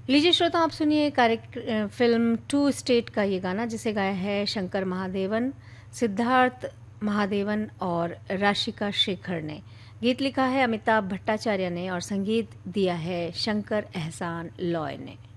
लीजिए श्रोता, आप सुनिए फिल्म टू स्टेट का ये गाना, जिसे गाया है शंकर महादेवन, सिद्धार्थ महादेवन और राशिका शेखर ने। गीत लिखा है अमिताभ भट्टाचार्य ने और संगीत दिया है शंकर एहसान लॉय ने।